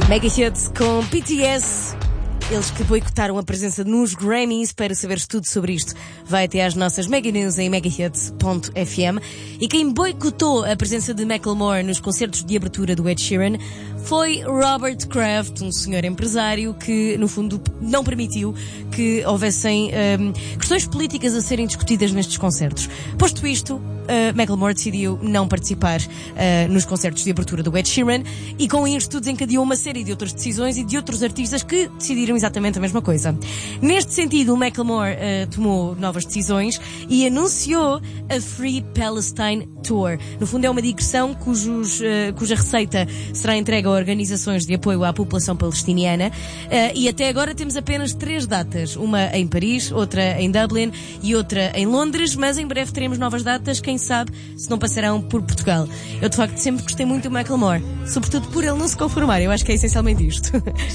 Mega Hits com BTS. Eles que boicotaram a presença nos Grammys. Para saberes tudo sobre isto, vai até às nossas Mega News em megahits.fm. E quem boicotou a presença de Macklemore nos concertos de abertura do Ed Sheeran foi Robert Kraft, um senhor empresário que, no fundo, não permitiu que houvessem questões políticas a serem discutidas nestes concertos. Posto isto, Macklemore decidiu não participar nos concertos de abertura do Ed Sheeran, e com isto desencadeou uma série de outras decisões e de outros artistas que decidiram exatamente a mesma coisa. Neste sentido, o Macklemore tomou novas decisões e anunciou a Free Palestine Tour. No fundo, é uma digressão cuja receita será entregue a organizações de apoio à população palestiniana, e até agora temos apenas 3 datas, uma em Paris, outra em Dublin e outra em Londres, mas em breve teremos novas datas, quem sabe se não passarão por Portugal. Eu de facto sempre gostei muito do Macklemore, sobretudo por ele não se conformar. Eu acho que é essencialmente isto.